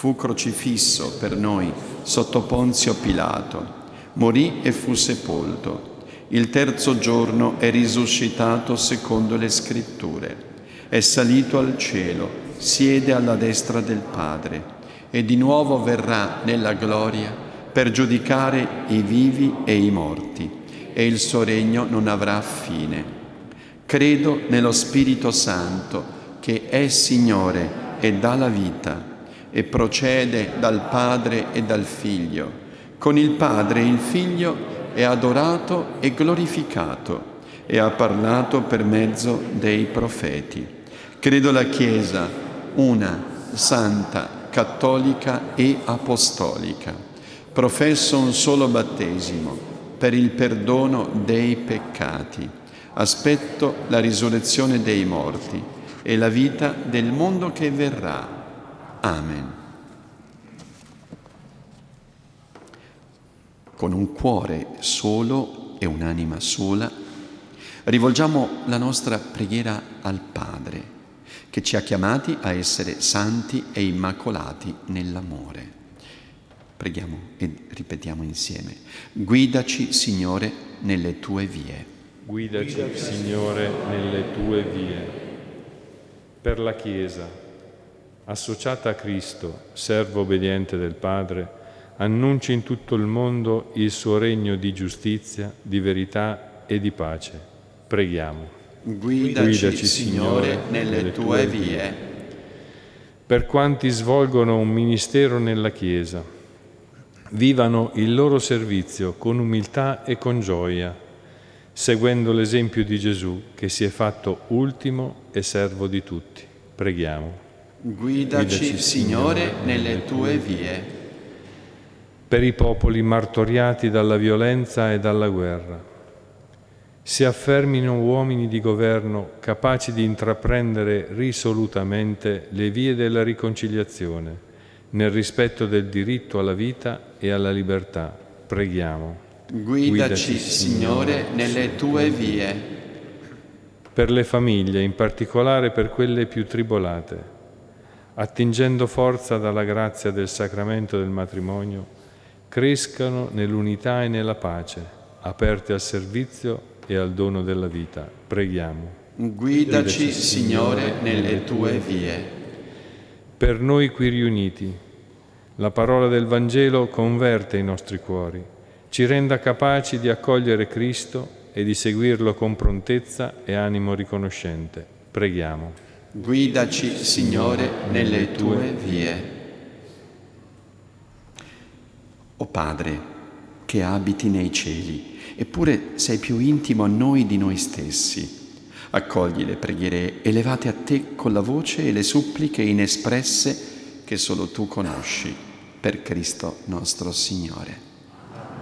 fu crocifisso per noi sotto Ponzio Pilato, morì e fu sepolto. Il terzo giorno è risuscitato secondo le Scritture, è salito al cielo, siede alla destra del Padre e di nuovo verrà nella gloria per giudicare i vivi e i morti, e il suo regno non avrà fine. Credo nello Spirito Santo, che è Signore e dà la vita, e procede dal Padre e dal Figlio. Con il Padre il Figlio è adorato e glorificato e ha parlato per mezzo dei profeti. Credo la Chiesa, una, santa, cattolica e apostolica. Professo un solo battesimo per il perdono dei peccati. Aspetto la risurrezione dei morti e la vita del mondo che verrà. Amen. Con un cuore solo e un'anima sola, rivolgiamo la nostra preghiera al Padre, che ci ha chiamati a essere santi e immacolati nell'amore. Preghiamo e ripetiamo insieme. Guidaci, Signore, nelle tue vie. Guidaci, Signore, nelle tue vie. Per la Chiesa, associata a Cristo, servo obbediente del Padre, annunci in tutto il mondo il suo regno di giustizia, di verità e di pace. Preghiamo. Guidaci, Signore, nelle tue vie. Per quanti svolgono un ministero nella Chiesa, vivano il loro servizio con umiltà e con gioia, seguendo l'esempio di Gesù, che si è fatto ultimo e servo di tutti. Preghiamo. Guidaci, Signore, nelle tue vie. Per i popoli martoriati dalla violenza e dalla guerra, si affermino uomini di governo capaci di intraprendere risolutamente le vie della riconciliazione, nel rispetto del diritto alla vita e alla libertà. Preghiamo. Guidaci, Signore, nelle tue vie. Per le famiglie, in particolare per quelle più tribolate, attingendo forza dalla grazia del sacramento del matrimonio, crescano nell'unità e nella pace, aperte al servizio e al dono della vita. Preghiamo. Guidaci, Signore, nelle tue vie. Per noi qui riuniti, la parola del Vangelo converte i nostri cuori, ci renda capaci di accogliere Cristo e di seguirlo con prontezza e animo riconoscente. Preghiamo. Guidaci, Signore, nelle tue vie. O Padre, che abiti nei cieli, eppure sei più intimo a noi di noi stessi, accogli le preghiere elevate a te con la voce e le suppliche inespresse che solo tu conosci, per Cristo nostro Signore.